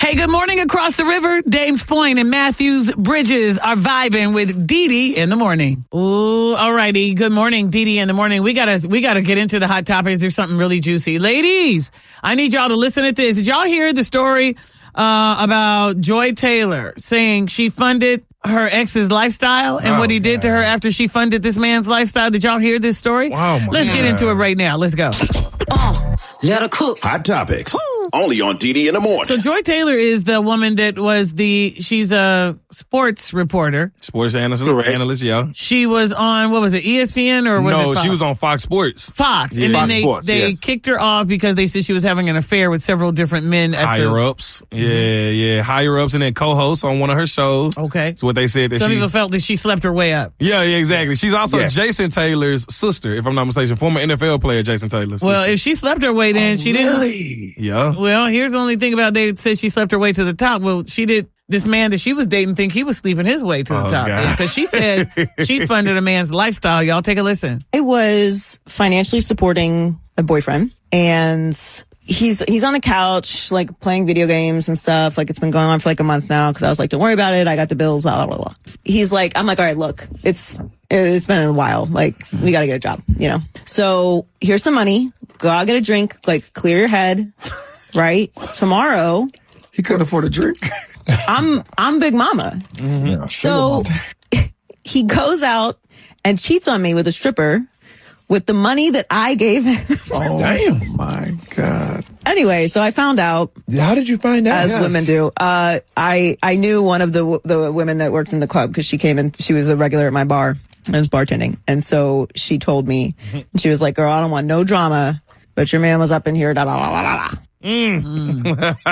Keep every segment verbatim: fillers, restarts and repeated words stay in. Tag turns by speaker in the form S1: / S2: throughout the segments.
S1: Hey, good morning across the river. Dames Point and Matthews Bridges are vibing with Dee Dee in the morning. Ooh, all righty. Good morning, Dee Dee in the morning. We gotta, we gotta get into the hot topics. There's something really juicy. Ladies, I need y'all to listen to this. Did y'all hear the story uh, about Joy Taylor saying she funded her ex's lifestyle and oh, what he did God. to her after she funded this man's lifestyle? Did y'all hear this story?
S2: Wow,
S1: Let's
S2: God.
S1: get into it right now. Let's go.
S3: Uh, let her cook.
S4: Hot topics. Woo. Only on Dee Dee in the morning.
S1: So Joy Taylor is the woman that was the, she's a sports reporter.
S2: Sports analyst, analyst, yeah.
S1: She was on, what was it, E S P N or was
S2: no,
S1: it Fox?
S2: No, she was on Fox Sports.
S1: Fox.
S2: Yeah.
S1: And then
S2: Fox
S1: they,
S2: Sports,
S1: they
S2: yes.
S1: kicked her off because they said she was having an affair with several different men. At
S2: Higher
S1: the,
S2: ups. Yeah, yeah. Higher ups and then co-hosts on one of her shows.
S1: Okay.
S2: That's what they said. That
S1: Some
S2: she,
S1: people felt that she slept her way up.
S2: Yeah, yeah, exactly. She's also
S4: yes.
S2: Jason Taylor's sister, if I'm not mistaken. Former N F L player Jason Taylor's
S1: Well,
S2: sister.
S1: if she slept her way, then
S4: oh,
S1: she
S4: really?
S1: didn't.
S2: Yeah.
S1: Well, here's the only thing about they said she slept her way to the top. Well, she did. This man that she was dating think he was sleeping his way to the
S2: oh,
S1: top. Because she said she funded a man's lifestyle. Y'all take a listen.
S5: I was financially supporting a boyfriend, and he's he's on the couch, like, playing video games and stuff. Like, it's been going on for like a month now because I was like, don't worry about it. I got the bills, blah, blah, blah, blah. He's like, I'm like, all right, look, it's it's been a while. Like, we got to get a job, you know? So here's some money. Go out, get a drink, like, clear your head, right? Tomorrow.
S6: He couldn't afford a drink.
S5: I'm I'm Big Mama.
S6: Mm-hmm. Yeah,
S5: so he goes out and cheats on me with a stripper with the money that I gave him.
S6: Oh, damn. My God.
S5: Anyway, so I found out.
S6: How did you find out?
S5: As
S6: yes.
S5: women do. Uh, I, I knew one of the the women that worked in the club because she came in. She was a regular at my bar. I was bartending. And so she told me, and she was like, girl, I don't want no drama, but your man was up in here, da da da da da.
S2: Mm.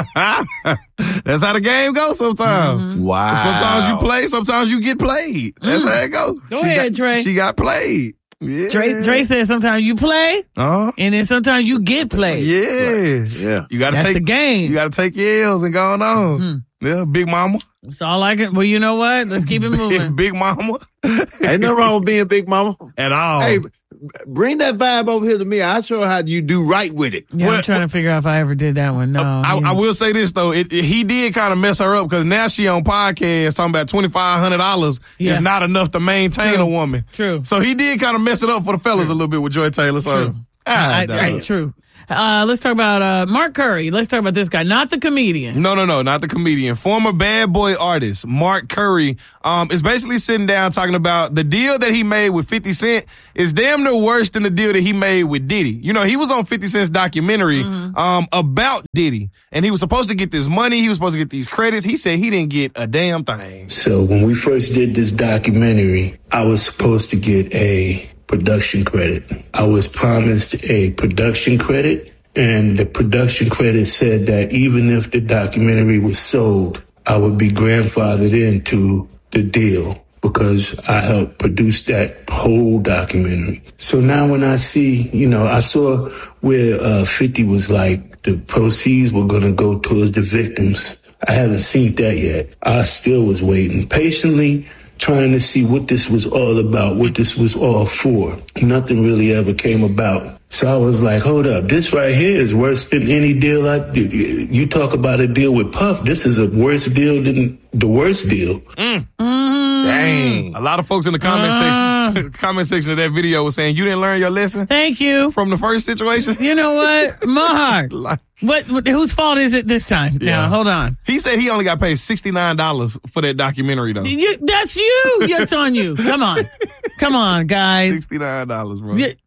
S2: Mm. That's how the game goes sometimes.
S1: Mm-hmm.
S4: Wow.
S2: Sometimes you play, sometimes you get played. That's mm. how it goes.
S1: Go
S2: she
S1: ahead,
S2: got,
S1: Dre.
S2: She got played. Yeah.
S1: Dre, Dre said sometimes you play,
S2: uh-huh.
S1: and then sometimes you get played.
S2: Yeah.
S4: Yeah.
S2: You gotta
S1: That's
S2: take
S1: the game.
S2: You gotta take your L's and go on.
S1: Mm-hmm.
S2: Yeah, Big Mama.
S1: That's all I can. Well, you know what? Let's keep it moving.
S2: Big Mama.
S7: Ain't nothing wrong with being Big Mama.
S2: At all.
S7: Hey, bring that vibe over here to me. I'll show you how you do right with it.
S1: Yeah,
S2: Well,
S1: I'm trying to figure out if I ever did that one. No.
S2: I,
S1: yeah.
S2: I will say this, though. It, it, he did kind of mess her up because now she on podcast talking about twenty-five hundred dollars
S1: Yeah.
S2: is not enough to maintain
S1: True.
S2: a woman.
S1: True.
S2: So he did kind of mess it up for the fellas
S1: True.
S2: a little bit with Joy Taylor. So,
S1: True.
S2: ah,
S1: I, I,
S2: dog.
S1: I, true. Uh, let's talk about uh, Mark Curry. Let's talk about this guy, not the comedian.
S2: No, no, no, not the comedian. Former Bad Boy artist Mark Curry um, is basically sitting down talking about the deal that he made with fifty Cent is damn near worse than the deal that he made with Diddy. You know, he was on fifty Cent's documentary mm-hmm. um, about Diddy, and he was supposed to get this money. He was supposed to get these credits. He said he didn't get a damn thing.
S8: So when we first did this documentary, I was supposed to get a production credit. I was promised a production credit, and the production credit said that even if the documentary was sold, I would be grandfathered into the deal because I helped produce that whole documentary. So now when I see, you know, I saw where uh, fifty was like the proceeds were going to go towards the victims. I haven't seen that yet. I still was waiting patiently, trying to see what this was all about, what this was all for. Nothing really ever came about. So I was like, hold up, this right here is worse than any deal I did. You talk about a deal with Puff, this is a worse deal than the worst deal.
S2: Mm.
S1: Mm.
S2: Dang. A lot of folks in the comment uh. section comment section of that video was saying, you didn't learn your lesson?
S1: Thank you.
S2: From the first situation?
S1: You know what? Mahar, what, what, whose fault is it this time? Yeah. Now, hold on.
S2: He said he only got paid sixty-nine dollars for that documentary, though.
S1: You, that's you. It's on you. Come on. Come on, guys.
S2: sixty-nine dollars, bro.
S1: Yeah.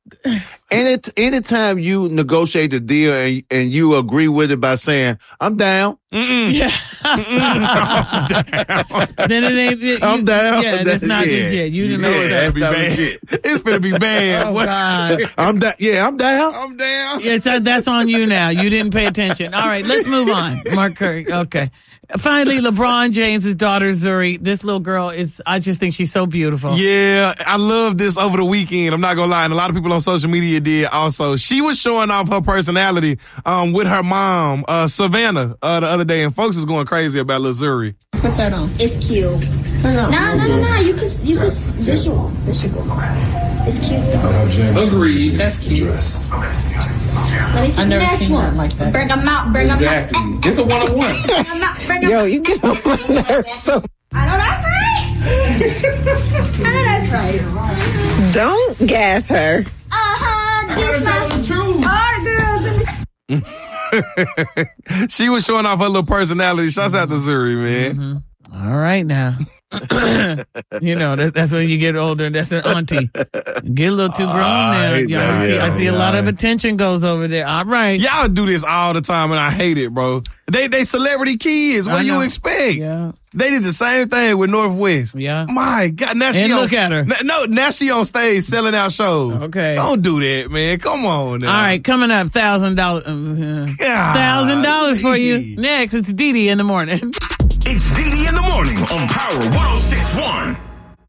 S7: Any anytime you negotiate a deal and and you agree with it by saying I'm down,
S2: Mm-mm.
S1: yeah,
S2: I'm down.
S1: Then it ain't. It,
S7: I'm
S1: you,
S7: down.
S1: Yeah, that's not
S7: yeah.
S1: legit. You didn't
S2: Yeah,
S1: know
S2: it's
S1: that.
S2: gonna be bad. It's gonna be bad.
S1: Oh
S2: What?
S1: God.
S7: I'm down. Yeah, I'm down.
S2: I'm down.
S1: Yes, that, that's on you now. You didn't pay attention. All right, let's move on. Mark Curry. Okay. Finally, LeBron James's daughter, Zuri. This little girl is, I just think she's so beautiful.
S2: Yeah, I love this over the weekend. I'm not going to lie. And a lot of people on social media did also. She was showing off her personality um, with her mom, uh, Savannah, uh, the other day. And folks is going crazy about little Zuri.
S9: Put that on. It's cute.
S10: No, no,
S9: no, no, no. no. You could, you could, visual, visual. It's cute.
S10: Agreed.
S1: That's cute.
S10: Dress.
S9: Let me see
S1: I
S9: the
S1: never
S9: next
S1: seen
S9: one.
S1: that like that.
S9: Bring them out. Bring them
S6: Exactly.
S9: out.
S6: It's a one on one.
S9: Bring them out. Bring them
S5: Yo,
S9: out.
S5: you get on my nerves. So
S9: I know that's right. I know that's right.
S5: don't gas her.
S9: Uh huh. This my all the girls in the
S2: She was showing off her little personality. Shouts out to Zuri, man.
S1: Mm-hmm. All right now. You know, that's, that's when you get older. That's an auntie. Get a little too grown now.
S7: right,
S1: You know, I see, I see a lot of attention goes over there. All right.
S2: Y'all do this all the time, and I hate it, bro. They they celebrity kids. What
S1: I
S2: do you
S1: know.
S2: expect?
S1: Yeah.
S2: They did the same thing with Northwest.
S1: Yeah.
S2: My God. Now she
S1: And
S2: on,
S1: look at her.
S2: n- No, now she on stage selling out shows.
S1: Okay.
S2: Don't do that, man. Come on now.
S1: All right, coming up, thousand dollars, thousand dollars for you. Next, it's Dee Dee in the morning.
S10: It's Dee Dee in the morning on Power one oh six point one.